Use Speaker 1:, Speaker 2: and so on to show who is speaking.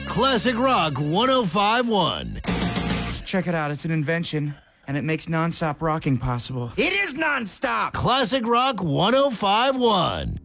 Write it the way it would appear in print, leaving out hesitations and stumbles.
Speaker 1: Classic Rock 1051.
Speaker 2: Check it out. It's an invention, and it makes nonstop rocking possible.
Speaker 3: It is nonstop.
Speaker 1: Classic Rock 1051.